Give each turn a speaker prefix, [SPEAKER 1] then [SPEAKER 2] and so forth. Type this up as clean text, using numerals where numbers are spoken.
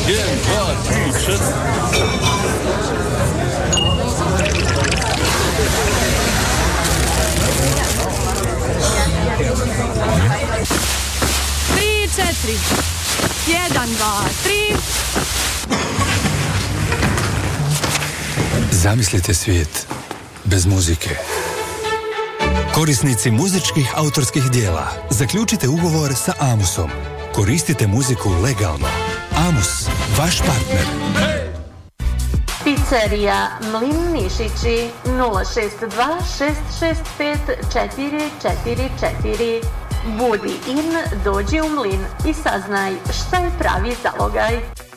[SPEAKER 1] 1, 2, 3,
[SPEAKER 2] 4. 1, 2, 3.
[SPEAKER 3] Zamislite svijet bez muzike. Korisnici muzičkih autorskih dijela, zaključite ugovor sa Amusom. Koristite muziku legalno. Amus, vaš partner.
[SPEAKER 4] Pizzerija Mlin Mišići 062 665 444. Budi in, dođi u Mlin i saznaj šta je pravi zalogaj.